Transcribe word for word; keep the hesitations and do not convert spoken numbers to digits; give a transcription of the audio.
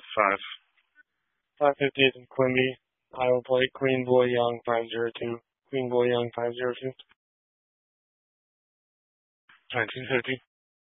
five. five fifty-eight in Quimby. Iowa plate, Queen Boy Young, five zero two. Queen Boy Young, five zero two. nineteen fifty.